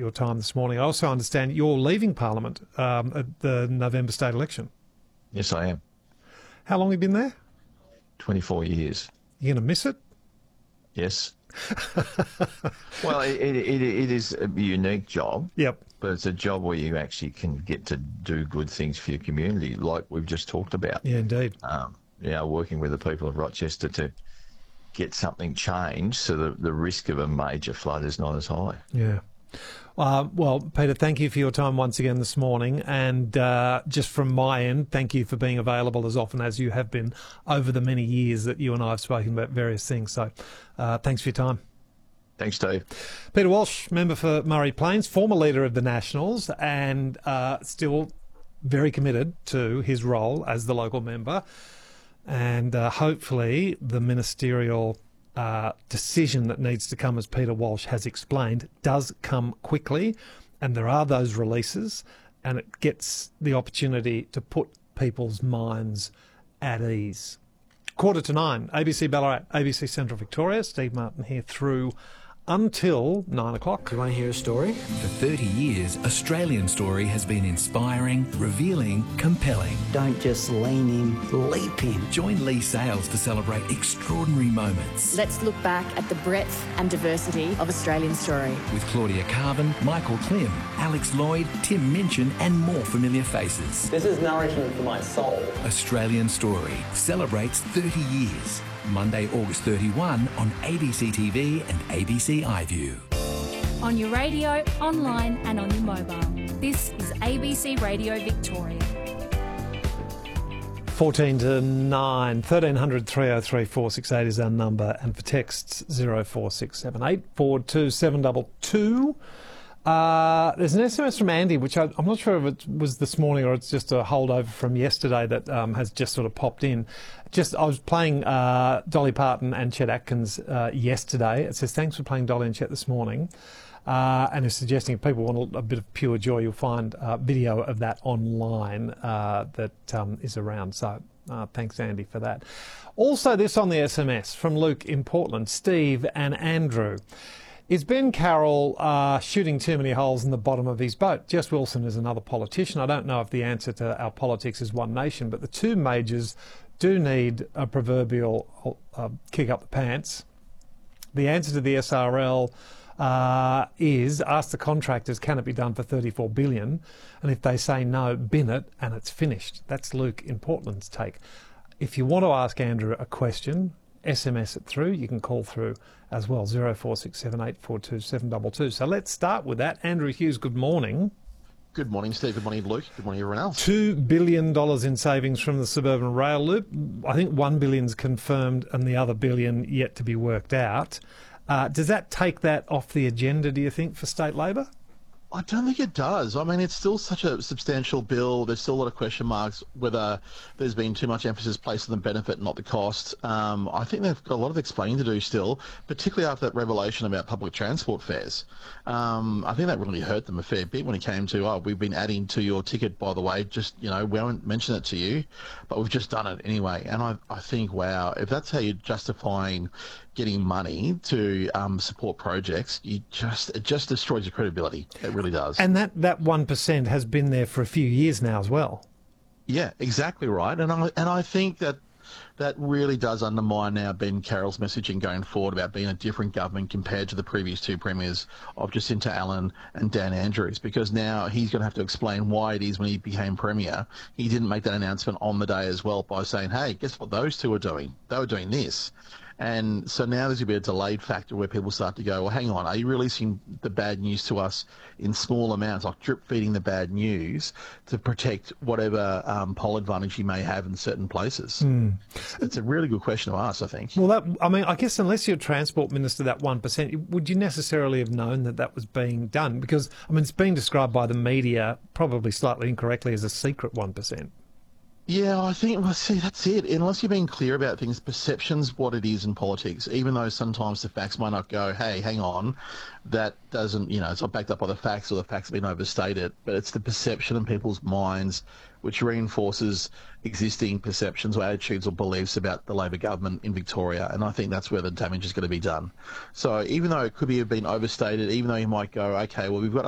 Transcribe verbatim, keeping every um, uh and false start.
your time this morning. I also understand you're leaving Parliament um, at the November state election. Yes, I am. How long have you been there? twenty-four years. You going to miss it? Yes. Well, it, it, it, it is a unique job. Yep. But it's a job where you actually can get to do good things for your community, like we've just talked about. Yeah, indeed. Um, you know, working with the people of Rochester to get something changed so that the risk of a major flood is not as high. Yeah. Uh, well, Peter, thank you for your time once again this morning. And uh, just from my end, thank you for being available as often as you have been over the many years that you and I have spoken about various things. So uh, thanks for your time. Thanks, Steve. Peter Walsh, member for Murray Plains, former leader of the Nationals, and uh, still very committed to his role as the local member. And uh, hopefully the ministerial uh, decision that needs to come, as Peter Walsh has explained, does come quickly. And there are those releases, and it gets the opportunity to put people's minds at ease. Quarter to nine, A B C Ballarat, A B C Central Victoria. Steve Martin here through until nine o'clock. Do you want to hear a story? For thirty years, Australian Story has been inspiring, revealing, compelling. Don't just lean in, leap in. Join Lee Sales to celebrate extraordinary moments. Let's look back at the breadth and diversity of Australian Story. With Claudia Carvin, Michael Klim, Alex Lloyd, Tim Minchin and more familiar faces. This is nourishment for my soul. Australian Story celebrates thirty years. Monday, August thirty-first on A B C T V and A B C iView. On your radio, online and on your mobile. This is A B C Radio Victoria. fourteen to nine, thirteen hundred, three oh three, four six eight is our number, and for texts zero four six seven eight, four two seven two two. Uh, there's an S M S from Andy, which I, I'm not sure if it was this morning or it's just a holdover from yesterday that um, has just sort of popped in. Just I was playing uh, Dolly Parton and Chet Atkins uh, yesterday. It says, thanks for playing Dolly and Chet this morning. Uh, and is suggesting if people want a, a bit of pure joy, you'll find uh, video of that online uh, that um, is around. So uh, thanks, Andy, for that. Also, this on the S M S from Luke in Portland, Steve and Andrew. Is Ben Carroll uh, shooting too many holes in the bottom of his boat? Jess Wilson is another politician. I don't know if the answer to our politics is one nation, but the two majors do need a proverbial uh, kick up the pants. The answer to the S R L uh, is ask the contractors, can it be done for thirty-four billion dollars? And if they say no, bin it and it's finished. That's Luke in Portland's take. If you want to ask Andrew a question, S M S it through. You can call through as well, zero four six seven eight, four two seven two two. So let's start with that. Andrew Hughes, good morning. Good morning, Steve. Good morning, Luke. Good morning, everyone else. Two billion dollars in savings from the suburban rail loop. I think one billion is confirmed and the other billion yet to be worked out. Uh, does that take that off the agenda, do you think, for state Labor? I don't think it does. I mean, it's still such a substantial bill. There's still a lot of question marks whether there's been too much emphasis placed on the benefit, not the cost. Um, I think they've got a lot of explaining to do still, particularly after that revelation about public transport fares. Um, I think that really hurt them a fair bit when it came to, oh, we've been adding to your ticket, by the way, just, you know, we haven't mentioned it to you, but we've just done it anyway. And I, I think, wow, if that's how you're justifying getting money to um, support projects, you just it just destroys your credibility. It really does. And that, that one percent has been there for a few years now as well. Yeah, exactly right. And I and I think that that really does undermine now Ben Carroll's messaging going forward about being a different government compared to the previous two premiers of Jacinta Allen and Dan Andrews, because now he's going to have to explain why it is when he became premier he didn't make that announcement on the day as well by saying, hey, guess what those two are doing? They were doing this. And so now there's going to be a delayed factor where people start to go, well, hang on, are you releasing the bad news to us in small amounts, like drip feeding the bad news to protect whatever um, poll advantage you may have in certain places? Mm. It's, it's a really good question to ask, I think. Well, that, I mean, I guess unless you're Transport Minister, that one percent, would you necessarily have known that that was being done? Because, I mean, it's being described by the media, probably slightly incorrectly, as a secret one percent. Yeah, I think, well, see, that's it. Unless you're being clear about things, perception's what it is in politics, even though sometimes the facts might not go, hey, hang on, that doesn't, you know, it's not backed up by the facts or the facts have been overstated, but it's the perception in people's minds which reinforces existing perceptions or attitudes or beliefs about the Labor government in Victoria, and I think that's where the damage is going to be done. So even though it could be have been overstated, even though you might go, okay, well, we've got